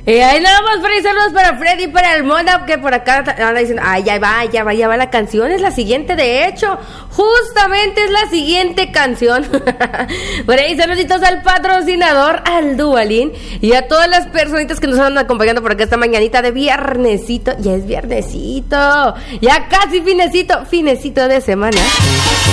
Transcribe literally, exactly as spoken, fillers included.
Y ahí nada más por ahí saludos para Freddy, para el Mona, que por acá anda diciendo, ay, ya va, ya va, ya va la canción, es la siguiente, de hecho, justamente es la siguiente canción. Por ahí saluditos al patrocinador, al Duvalín, y a todas las personitas que nos andan acompañando por acá esta mañanita de viernesito. Ya es viernesito, ya casi finecito, finecito de semana.